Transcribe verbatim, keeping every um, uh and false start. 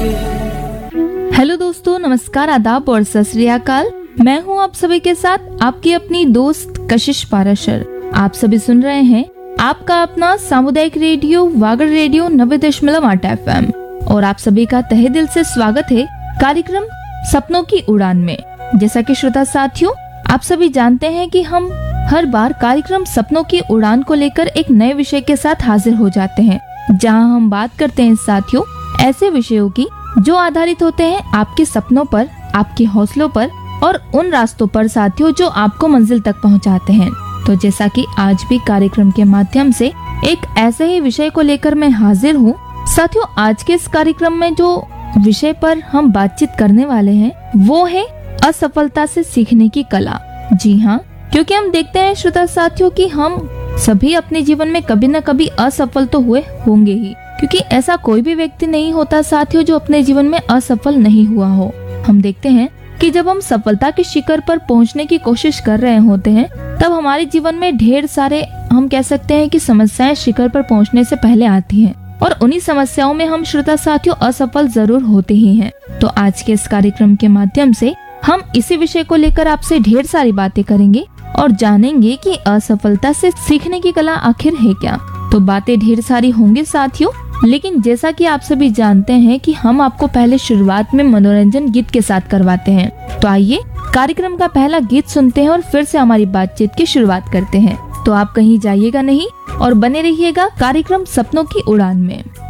Hello दोस्तों, नमस्कार, आदाब और सत श्री अकाल। मैं हूं आप सभी के साथ आपकी अपनी दोस्त कशिश पाराशर। आप सभी सुन रहे हैं आपका अपना सामुदायिक रेडियो वागड़ रेडियो नब्बे दशमलव आठ एफ एम और आप सभी का तहे दिल से स्वागत है कार्यक्रम सपनों की उड़ान में। जैसा कि श्रोता साथियों, आप सभी जानते हैं कि हम हर बार कार्यक्रम सपनों की उड़ान को लेकर एक नए विषय के साथ हाजिर हो जाते हैं, जहां हम बात करते हैं साथियों ऐसे विषयों की जो आधारित होते हैं आपके सपनों पर, आपके हौसलों पर और उन रास्तों पर साथियों जो आपको मंजिल तक पहुंचाते हैं। तो जैसा कि आज भी कार्यक्रम के माध्यम से एक ऐसे ही विषय को लेकर मैं हाजिर हूँ साथियों। आज के इस कार्यक्रम में जो विषय पर हम बातचीत करने वाले हैं वो है असफलता से सीखने की कला। जी हाँ, क्योंकि हम देखते हैं श्रोता साथियों कि हम सभी अपने जीवन में कभी न कभी असफल तो हुए होंगे ही, क्योंकि ऐसा कोई भी व्यक्ति नहीं होता साथियों जो अपने जीवन में असफल नहीं हुआ हो। हम देखते हैं कि जब हम सफलता के शिखर पर पहुंचने की कोशिश कर रहे होते हैं तब हमारे जीवन में ढेर सारे, हम कह सकते हैं कि समस्याएं शिखर पर पहुंचने से पहले आती हैं और उन्हीं समस्याओं में हम श्रोता साथियों असफल जरूर होते ही हैं। तो आज के इस कार्यक्रम के माध्यम से हम इसी विषय को लेकर आपसे ढेर सारी बातें करेंगे और जानेंगे कि असफलता से सीखने की कला आखिर है क्या। तो बातें ढेर सारी होंगी साथियों, लेकिन जैसा कि आप सभी जानते हैं कि हम आपको पहले शुरुआत में मनोरंजन गीत के साथ करवाते हैं। तो आइए कार्यक्रम का पहला गीत सुनते हैं और फिर से हमारी बातचीत की शुरुआत करते हैं। तो आप कहीं जाइएगा नहीं और बने रहिएगा कार्यक्रम सपनों की उड़ान में।